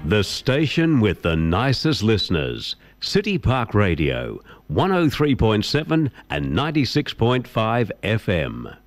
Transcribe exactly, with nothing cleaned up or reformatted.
The station with the nicest listeners. City Park Radio, one oh three point seven and ninety-six point five F M.